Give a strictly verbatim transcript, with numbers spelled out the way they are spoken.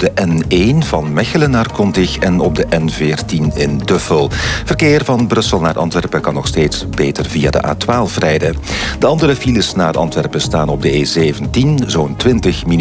de N één van Mechelen naar Kontig en op de N veertien in Duffel. Verkeer van Brussel naar Antwerpen kan nog steeds beter via de A twaalf rijden. De andere files naar Antwerpen staan op de E zeventien, zo'n twintig minuten.